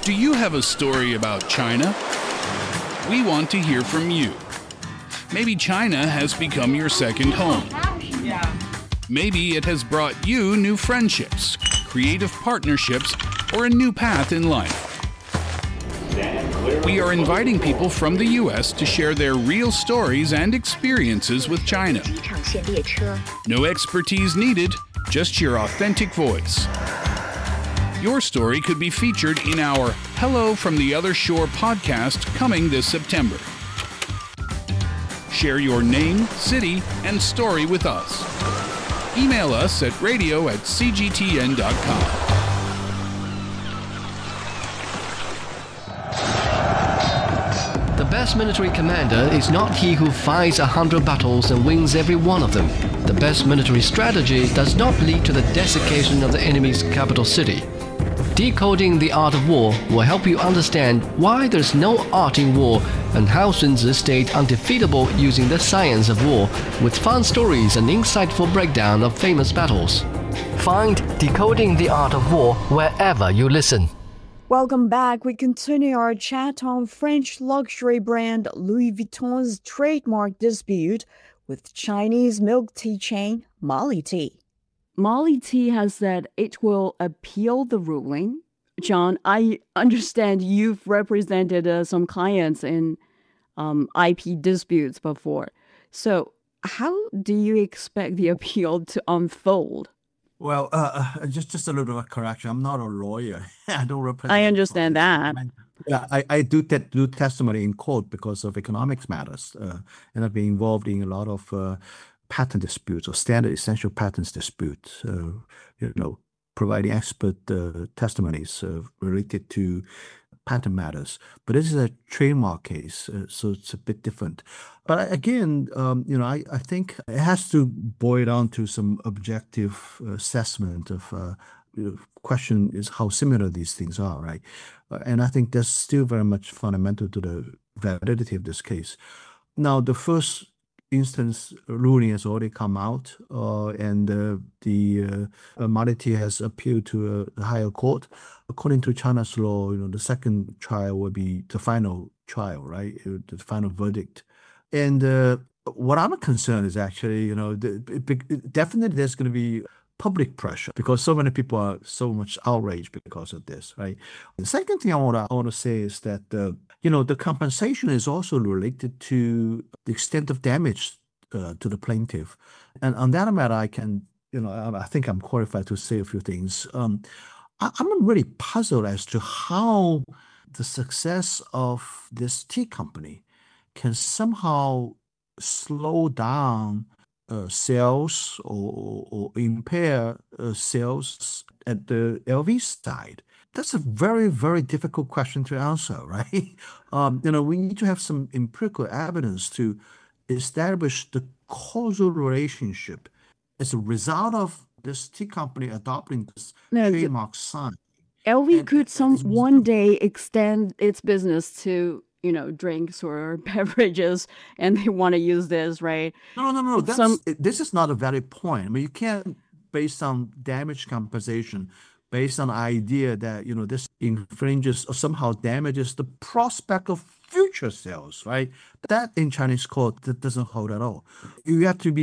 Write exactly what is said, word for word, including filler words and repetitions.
Do you have a story about China? We want to hear from you. Maybe China has become your second home. Maybe it has brought you new friendships, creative partnerships, or a new path in life. We are inviting people from the U S to share their real stories and experiences with China. No expertise needed, just your authentic voice. Your story could be featured in our Hello from the Other Shore podcast coming this September. Share your name, city, and story with us. Email us at radio at c g t n dot com. The best military commander is not he who fights a hundred battles and wins every one of them. The best military strategy does not lead to the desiccation of the enemy's capital city. Decoding the Art of War will help you understand why there's no art in war and how Sun Tzu stayed undefeatable using the science of war, with fun stories and insightful breakdown of famous battles. Find Decoding the Art of War wherever you listen. Welcome back. We continue our chat on French luxury brand Louis Vuitton's trademark dispute with Chinese milk tea chain Molly Tea. Molly Tea has said it will appeal the ruling. John, I understand you've represented uh, some clients in um, I P disputes before. So how do you expect the appeal to unfold? Well, uh, uh, just just a little bit of correction. I'm not a lawyer. I don't represent. I understand that. Yeah, I, I do te- do testimony in court because of economics matters, uh, and I've been involved in a lot of uh, patent disputes or standard essential patents disputes. Uh, you know, providing expert uh, testimonies uh, related to patent matters. But this is a trademark case, uh, so it's a bit different. But again, um, you know, I, I think it has to boil down to some objective assessment of uh, you know, question is how similar these things are, right? Uh, and I think that's still very much fundamental to the validity of this case. Now, the first instance ruling has already come out, uh, and uh, the uh, Molly Tea has appealed to uh, the higher court. According to China's law, you know, the second trial will be the final trial, right? The final verdict. And uh, what I'm concerned is actually, you know, the, it, definitely there's going to be public pressure because so many people are so much outraged because of this, right? The second thing I want to I want to say is that uh, you know, the compensation is also related to the extent of damage uh, to the plaintiff, and on that matter, I can, you know, I, I think I'm qualified to say a few things. Um, I, I'm really puzzled as to how the success of this tea company can somehow slow down uh, sales or, or impair uh, sales at the L V side. That's a very, very difficult question to answer, right? Um, you know, we need to have some empirical evidence to establish the causal relationship as a result of this tea company adopting this no, trademark sign. L V and, could some one day extend its business to, you know, drinks or beverages, and they want to use this, right? No, no, no, no. That's, some... This is not a valid point. I mean, you can't, based on damage compensation, based on the idea that, you know, this infringes or somehow damages the prospect of future sales, right? That in Chinese court, that doesn't hold at all. You have to be